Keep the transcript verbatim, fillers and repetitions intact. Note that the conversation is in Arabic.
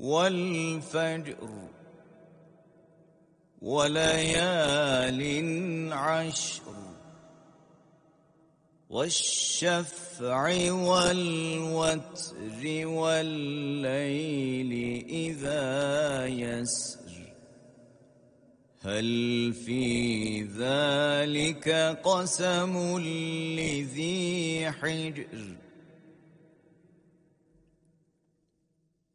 والفجر وليال عشر والشفع والوتر والليل إذا يسر هل في ذلك قسم لذي حجر